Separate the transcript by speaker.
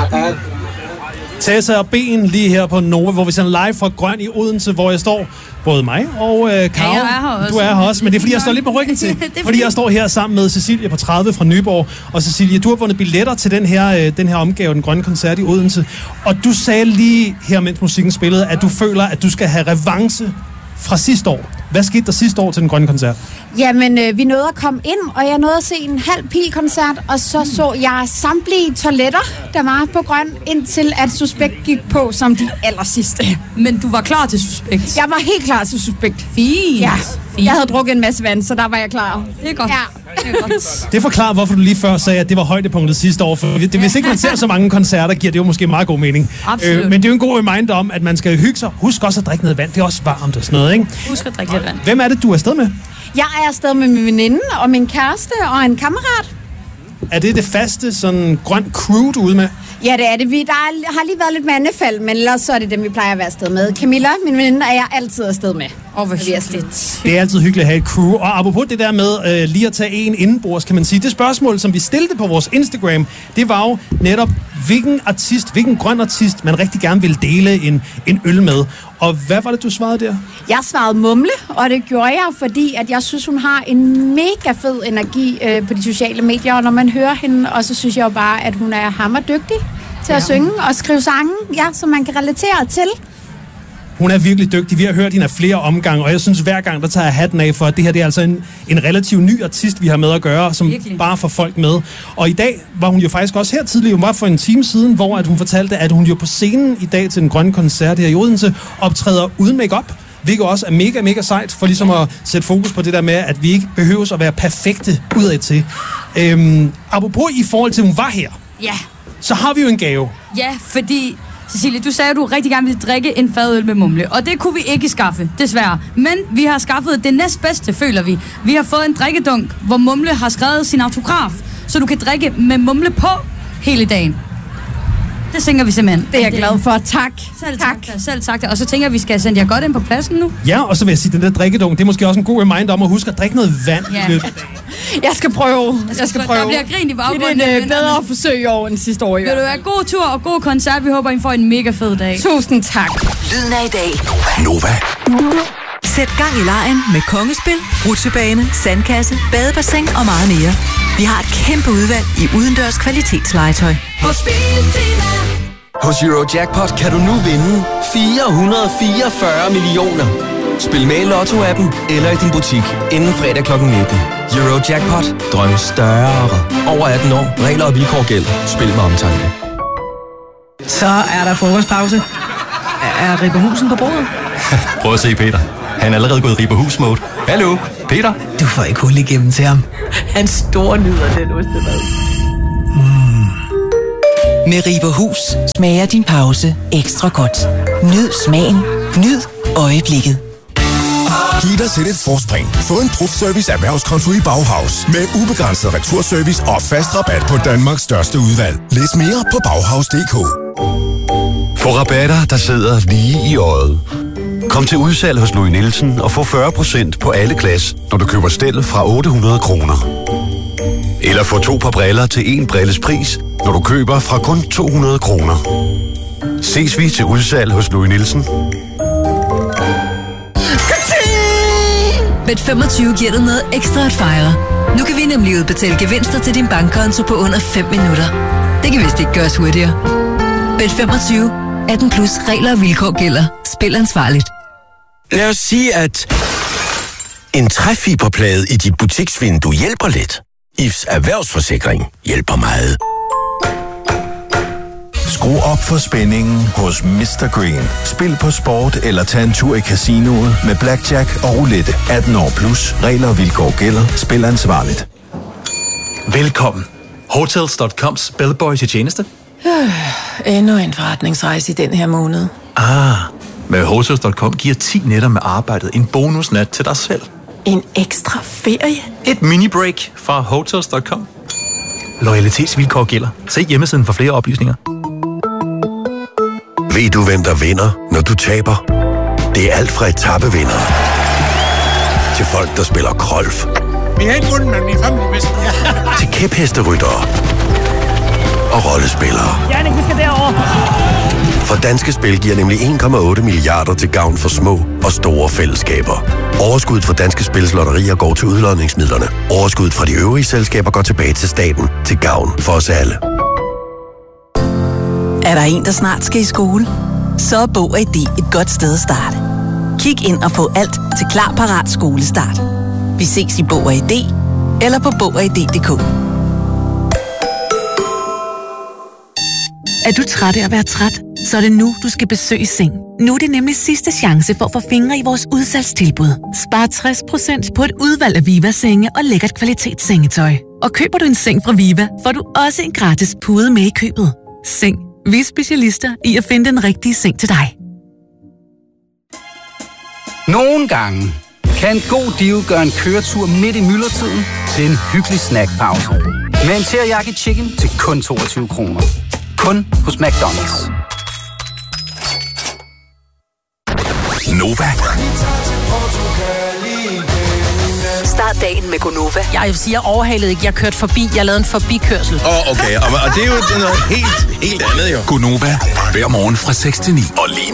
Speaker 1: Tessa og Ben lige her på Nova, hvor vi sender live fra Grøn i Odense, hvor jeg står, både mig og Karo.
Speaker 2: Ja, jeg er her også.
Speaker 1: Du er her også, men det er fordi, jeg står lidt på ryggen til. Fordi jeg står her sammen med Cecilie på 30 fra Nyborg. Og Cecilie, du har vundet billetter til den her omgave, den grønne koncert i Odense. Og du sagde lige her, mens musikken spillede, at du føler, at du skal have revanche fra sidste år. Hvad skete der sidste år til den grønne koncert?
Speaker 3: Jamen, vi nåede at komme ind, og jeg nåede at se en halv Pil-koncert, og så jeg samtlige toiletter, der var på Grøn, indtil at Suspekt gik på som de allersidste.
Speaker 2: Men du var klar til Suspekt?
Speaker 3: Jeg var helt klar til Suspekt.
Speaker 2: Fint.
Speaker 3: Ja,
Speaker 2: Fint.
Speaker 3: jeg havde drukket en masse vand, så der var jeg klar.
Speaker 2: Det er godt.
Speaker 3: Ja.
Speaker 2: Det er godt.
Speaker 1: Det forklarer, hvorfor du lige før sagde, at det var højdepunktet sidste år. For hvis ikke man ser så mange koncerter, giver det jo måske meget god mening.
Speaker 2: Absolut.
Speaker 1: Men det er jo en god reminder om, at man skal hygge sig. Husk også at drikke noget vand. Det er også varmt og sådan noget, ikke?
Speaker 2: Husk at drikke lidt vand.
Speaker 1: Hvem er det, du er afsted med?
Speaker 3: Jeg er afsted med min veninde og min kæreste og en kammerat.
Speaker 1: Er det faste sådan grøn crew, du er ude med?
Speaker 3: Ja, det er det. Der har lige været lidt mandefald, men ellers så er det dem, vi plejer at være afsted med. Camilla, min veninde, er jeg altid afsted med.
Speaker 2: Hvor hyggeligt.
Speaker 1: Det er altid hyggeligt at have et crew. Og apropos det der med lige at tage en indenbords, kan man sige. Det spørgsmål, som vi stillede på vores Instagram, det var jo netop, hvilken grøn artist, man rigtig gerne ville dele en øl med. Og hvad var det, du svarede der?
Speaker 3: Jeg svarede Mumle, og det gjorde jeg, fordi at jeg synes, hun har en mega fed energi på de sociale medier. Og når man hører hende, og så synes jeg jo bare, at hun er hammerdygtig til at synge og skrive sange, som man kan relatere til.
Speaker 1: Hun er virkelig dygtig. Vi har hørt hende af flere omgange, og jeg synes, hver gang, der tager jeg hatten af for, at det her det er altså en relativt ny artist, vi har med at gøre, som virkelig bare får folk med. Og i dag var hun jo faktisk også her tidligere, hun var for en time siden, hvor at hun fortalte, at hun jo på scenen i dag til den grønne koncert her i Odense optræder uden make-up, hvilket også er mega, mega sejt, for ligesom at sætte fokus på det der med, at vi ikke behøves at være perfekte udad til. Apropos i forhold til, at hun var her, så har vi jo en gave.
Speaker 2: Ja, fordi Cecilie, du sagde, at du rigtig gerne ville drikke en fadøl med Mumle, og det kunne vi ikke skaffe, desværre. Men vi har skaffet det næstbedste, føler vi. Vi har fået en drikkedunk, hvor Mumle har skrevet sin autograf, så du kan drikke med Mumle på hele dagen. Det tænker vi simpelthen.
Speaker 3: Det er jeg glad for. Tak.
Speaker 2: Selv tak. Og så tænker vi, skal sende jer godt ind på pladsen nu.
Speaker 1: Ja, og så vil jeg sige, den der drikkedunk, det er måske også en god reminder om at huske at drikke noget vand.
Speaker 2: Ja.
Speaker 3: Jeg skal prøve.
Speaker 2: Der bliver grint i baggrunden.
Speaker 3: Det er et bedre forsøg i år end sidste år.
Speaker 2: Vil du have god tur og god koncert. Vi håber, I får en mega fed dag.
Speaker 3: Tusind tak.
Speaker 4: Lyden af i dag.
Speaker 5: Nova.
Speaker 4: Sæt gang i legen med Kongespil, rutsjebane, sandkasse, badebassin og meget mere. Vi har et kæmpe udvalg i udendørs kvalitetslegetøj.
Speaker 5: Hos Eurojackpot kan du nu vinde 444 millioner. Spil med i Lotto-appen eller i din butik inden fredag kl. 19. Eurojackpot. Drøm større. Over 18 år. Regler og vilkår gælder. Spil med omtanke.
Speaker 6: Så er der frokostpause. Er Ripper Husen på bordet?
Speaker 7: Prøv at se Peter. Han er allerede gået Ripper Hus-mode. Hallo, Peter?
Speaker 6: Du får ikke hul igennem til ham. Han store nyder den ostemad.
Speaker 4: Med Ripper Hus smager din pause ekstra godt. Nyd smagen. Nyd øjeblikket.
Speaker 8: Giv dig selv et forspring. Få en Prof-service erhvervskonto i Bauhaus. Med ubegrænset returservice og fast rabat på Danmarks største udvalg. Læs mere på Bauhaus.dk.
Speaker 9: Få rabatter, der sidder lige i øjet. Kom til udsalg hos Louis Nielsen og få 40% på alle glas, når du køber stel fra 800 kroner. Eller få 2 par briller til 1 brilles pris, når du køber fra kun 200 kroner. Ses vi til udsalg hos Louis Nielsen.
Speaker 4: Bet25 giver dig noget ekstra at fejre. Nu kan vi nemlig udbetale gevinster til din bankkonto på under 5 minutter. Det kan vist ikke gøres hurtigere. Bet25. 18 plus regler og vilkår gælder. Spil ansvarligt.
Speaker 5: Lad os sige, at en træfiberplade i dit butiksvindue hjælper lidt. IFS Erhvervsforsikring hjælper meget.
Speaker 8: Skru op for spændingen hos Mr. Green. Spil på sport eller tag en tur i casinoet med blackjack og roulette. 18 år plus. Regler og vilkår gælder. Spil ansvarligt.
Speaker 10: Velkommen. Hotels.coms bellboy til tjeneste.
Speaker 6: Endnu en forretningsrejse i den her måned.
Speaker 10: Med Hotels.com giver 10 nætter med arbejdet en bonusnat til dig selv.
Speaker 6: En ekstra ferie?
Speaker 10: Et mini-break fra Hotels.com. Loyalitetsvilkår gælder. Se hjemmesiden for flere oplysninger.
Speaker 5: Ved du, hvem der vinder, når du taber? Det er alt fra etappevinder til folk, der spiller golf.
Speaker 11: Vi har ikke vundet, men vi er til
Speaker 5: kæphesteryttere
Speaker 9: og rollespillere.
Speaker 11: Jannik, vi skal derover.
Speaker 9: For Danske Spil giver nemlig 1,8 milliarder til gavn for små og store fællesskaber. Overskuddet fra Danske Spils lotterier går til udlodningsmidlerne. Overskuddet fra de øvrige selskaber går tilbage til staten til gavn for os alle.
Speaker 12: Er der en, der snart skal i skole? Så er Bog og ID et godt sted at starte. Kig ind og få alt til Klar Parat Skolestart. Vi ses i Bog og ID eller på bogogid.dk.
Speaker 13: Er du træt af at være træt? Så er det nu, du skal besøge Seng. Nu er det nemlig sidste chance for at få fingre i vores udsalgstilbud. Spar 60% på et udvalg af Viva-senge og lækkert kvalitetssengetøj. Og køber du en seng fra Viva, får du også en gratis pude med i købet. Seng. Vi er specialister i at finde den rigtige seng til dig.
Speaker 14: Nogle gange kan en god deal gøre en køretur midt i myldretiden til en hyggelig snackpause. Med en teriyaki chicken til kun 22 kroner. Kun hos McDonald's.
Speaker 15: Nova.
Speaker 4: Start dagen med Gonova.
Speaker 16: Jeg vil sige, jeg overhalede ikke. Jeg kørte forbi. Jeg lavede en forbikørsel.
Speaker 15: Okay. Og det er jo noget helt andet jo.
Speaker 17: Gonova. Hver morgen fra 6 til 9.
Speaker 15: Og lige